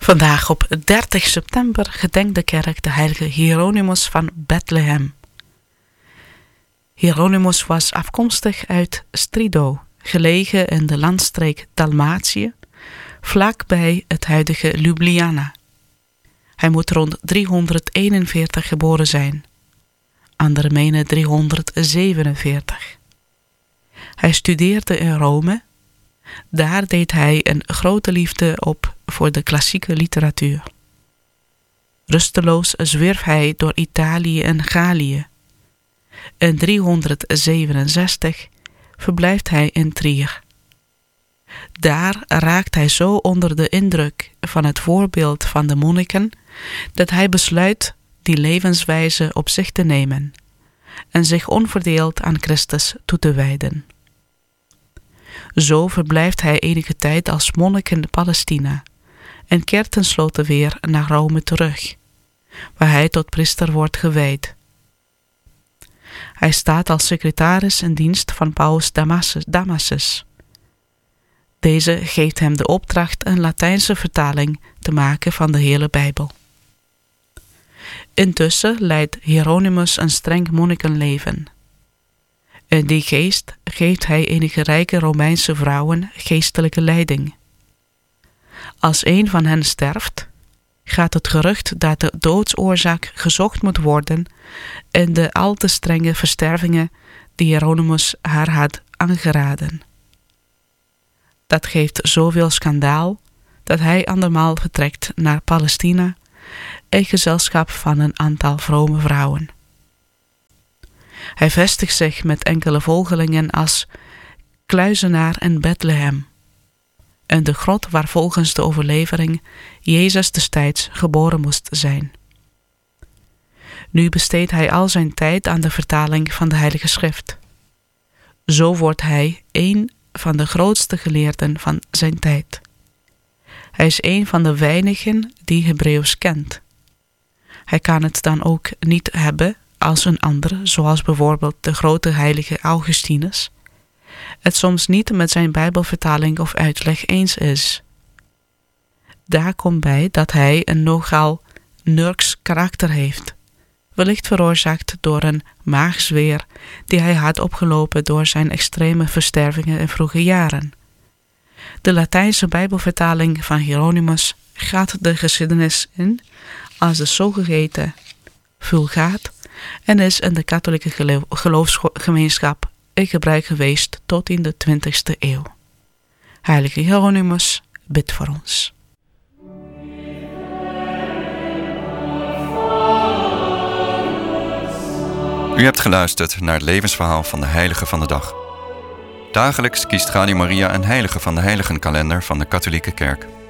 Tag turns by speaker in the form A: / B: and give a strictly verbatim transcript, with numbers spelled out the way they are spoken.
A: Vandaag op dertig september gedenkt de kerk de heilige Hieronymus van Bethlehem. Hieronymus was afkomstig uit Strido, gelegen in de landstreek Dalmatië, vlakbij het huidige Ljubljana. Hij moet rond driehonderdeenenveertig geboren zijn. Anderen menen driehonderdzevenenveertig. Hij studeerde in Rome. Daar deed hij een grote liefde op voor de klassieke literatuur. Rusteloos zwierf hij door Italië en Gallië. In driehonderdzevenenzestig verblijft hij in Trier. Daar raakt hij zo onder de indruk van het voorbeeld van de monniken dat hij besluit die levenswijze op zich te nemen en zich onverdeeld aan Christus toe te wijden. Zo verblijft hij enige tijd als monnik in Palestina en keert tenslotte weer naar Rome terug, waar hij tot priester wordt gewijd. Hij staat als secretaris in dienst van paus Damasus. Deze geeft hem de opdracht een Latijnse vertaling te maken van de hele Bijbel. Intussen leidt Hieronymus een streng monnikenleven. In die geest geeft hij enige rijke Romeinse vrouwen geestelijke leiding. Als een van hen sterft, gaat het gerucht dat de doodsoorzaak gezocht moet worden in de al te strenge verstervingen die Hieronymus haar had aangeraden. Dat geeft zoveel schandaal dat hij andermaal vertrekt naar Palestina in gezelschap van een aantal vrome vrouwen. Hij vestigt zich met enkele volgelingen als kluizenaar in Bethlehem, en de grot waar volgens de overlevering Jezus destijds geboren moest zijn. Nu besteedt hij al zijn tijd aan de vertaling van de Heilige Schrift. Zo wordt hij een van de grootste geleerden van zijn tijd. Hij is een van de weinigen die Hebreeuws kent. Hij kan het dan ook niet hebben als een ander, zoals bijvoorbeeld de grote heilige Augustinus, het soms niet met zijn Bijbelvertaling of uitleg eens is. Daar komt bij dat hij een nogal nurks karakter heeft, wellicht veroorzaakt door een maagzweer die hij had opgelopen door zijn extreme verstervingen in vroege jaren. De Latijnse Bijbelvertaling van Hieronymus gaat de geschiedenis in als de zogeheten Vulgaat en is in de katholieke geloof, geloofsgemeenschap in gebruik geweest tot in de twintigste eeuw. Heilige Hieronymus, bid voor ons.
B: U hebt geluisterd naar het levensverhaal van de heilige van de dag. Dagelijks kiest Radio Maria een heilige van de heiligenkalender van de katholieke kerk.